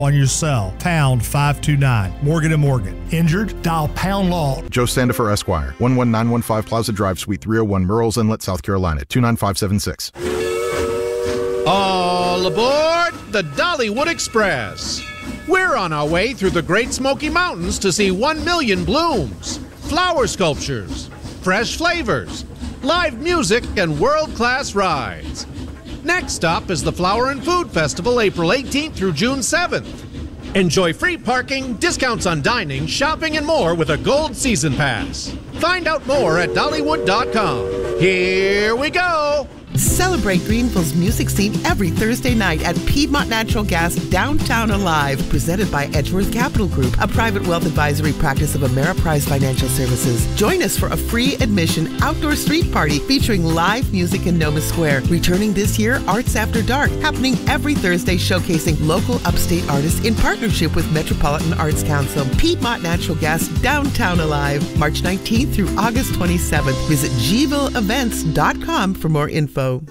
on your cell, pound 529. Morgan & Morgan. Injured? Dial pound law. Joe Sandifer, Esquire, 11915 Plaza Drive, Suite 301, Murrells Inlet, South Carolina, 29576. All aboard the Dollywood Express. We're on our way through the Great Smoky Mountains to see 1 million blooms, flower sculptures, fresh flavors, live music, and world-class rides. Next stop is the Flower and Food Festival, April 18th through June 7th. Enjoy free parking, discounts on dining, shopping, and more with a Gold Season Pass. Find out more at Dollywood.com. Here we go! Celebrate Greenville's music scene every Thursday night at Piedmont Natural Gas Downtown Alive, presented by Edgeworth Capital Group, a private wealth advisory practice of Ameriprise Financial Services. Join us for a free admission outdoor street party featuring live music in Noma Square. Returning this year, Arts After Dark, happening every Thursday, showcasing local upstate artists in partnership with Metropolitan Arts Council. Piedmont Natural Gas Downtown Alive, March 19th through August 27th. Visit gvilleevents.com for more info.